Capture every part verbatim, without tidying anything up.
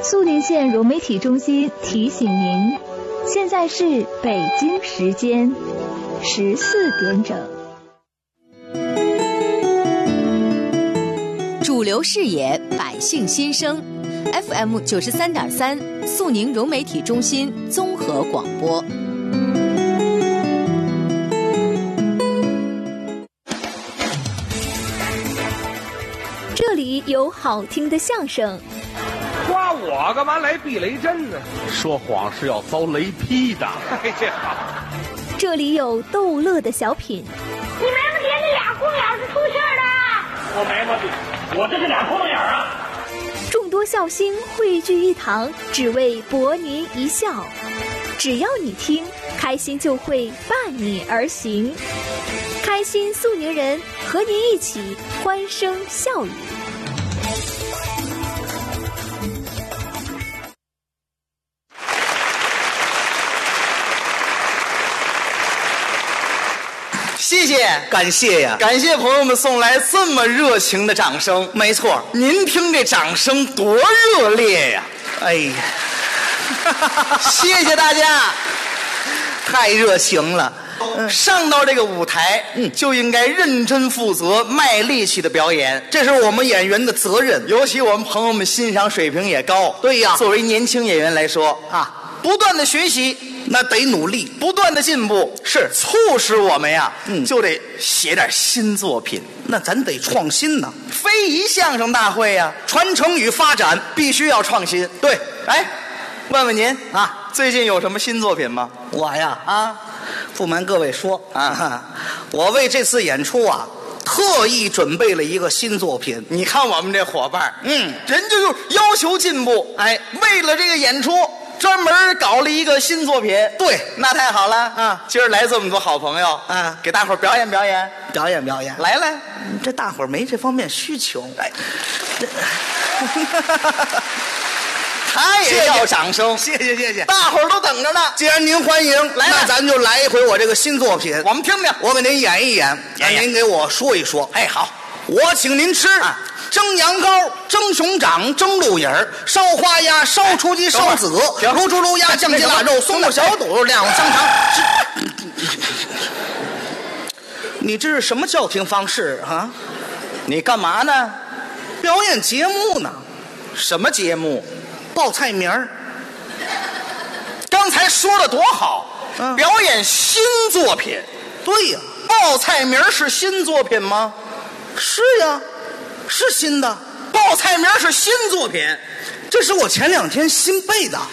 肃宁县融媒体中心提醒您，现在是北京时间十四点整。 主流视野，百姓心声 ，F M 九十三点三，肃宁融媒体中心综合广播。 这里有好听的相声。 夸我干嘛来避雷针呢？ 说谎是要遭雷劈的。 哎，这好。 这里有逗乐的小品。 你没么爹这俩空眼是出事儿了？ 我没么爹，我这是俩空眼啊！ 众多笑星汇聚一堂，只为博您一笑。只要你听，开心就会伴你而行。开心肃宁人和您一起欢声笑语。 谢谢，感谢呀，感谢朋友们送来这么热情的掌声。没错，您听这掌声多热烈呀！哎呀，谢谢大家，太热情了。嗯、上到这个舞台，嗯，就应该认真负责、卖力气的表演，这是我们演员的责任。尤其我们朋友们欣赏水平也高。对呀，作为年轻演员来说啊，不断的学习。那得努力，不断的进步，是促使我们呀，嗯，就得写点新作品。那咱得创新呢，非遗相声大会呀，传承与发展必须要创新。对，哎，问问您啊，最近有什么新作品吗？我呀，啊，不瞒各位说啊，我为这次演出啊，特意准备了一个新作品。你看我们这伙伴，嗯，人就要求进步，哎，为了这个演出。专门搞了一个新作品，对，那太好了啊！今儿来这么多好朋友啊，给大伙儿表演表演，表演表演，来来，这大伙儿没这方面需求，哎，这他也要掌声，谢谢谢谢，大伙儿都等着呢。既然您欢迎，来，那咱就来一回我这个新作品，我们听听，我给您演一演，让您给我说一说。哎，好，我请您吃。啊蒸羊羔、蒸熊掌、蒸鹿眼儿、烧花鸭、烧雏鸡、烧子鹅、卤猪卤鸭、酱鸡腊肉、松露小肚、晾香肠。你这是什么叫停方式啊？你干嘛呢？表演节目呢？什么节目？报菜名儿。刚才说的多好，嗯、表演新作品。对呀，报菜名是新作品吗？是呀。是新的，报菜名是新作品，这是我前两天新背的。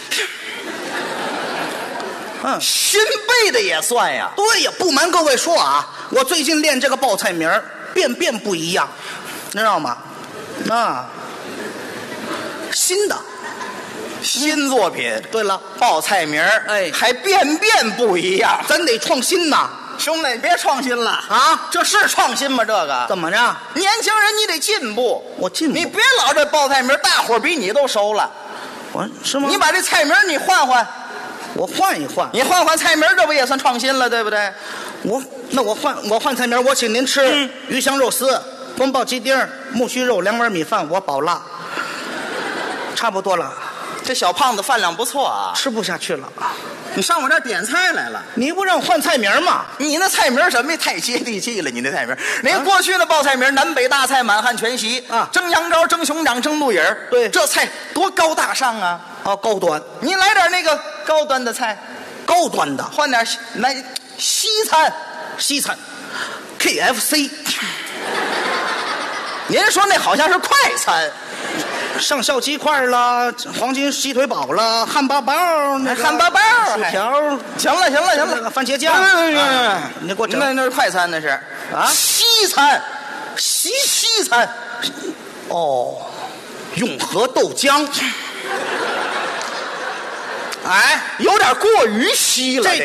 嗯，新背的也算呀？对呀，不瞒各位说啊，我最近练这个报菜名变变不一样，知道吗？啊，新的新作品。嗯、对了，报菜名哎，还变变不一样，咱得创新呐。兄弟，你别创新了啊！这是创新吗？这个怎么着？年轻人你得进步，我进步。你别老这报菜名，大伙儿比你都熟了。我是吗？你把这菜名你换换，我换一换。你换换菜名，这不也算创新了，对不对？我那我换我换菜名，我请您吃、嗯、鱼香肉丝、宫保鸡丁、木须肉、两碗米饭，我保辣。差不多了。这小胖子饭量不错啊，吃不下去了。你上我这儿点菜来了，你不让换菜名吗？你那菜名什么太接地气了，你那菜名，你看过去的报菜名南北大菜满汉全席啊，蒸羊羔、蒸熊掌、蒸鹿眼儿，对，这菜多高大上啊！啊，高端，你来点那个高端的菜，高端的，换点来西餐，西餐 ，K F C。您说那好像是快餐。上校鸡块啦，黄金鸡腿堡啦，汉堡包，那汉堡包，薯条，行了行了行了，番茄酱，啊、你给我整，那那是快餐那是啊，西餐，西西餐，哦，永和豆浆，哎，有点过于稀了。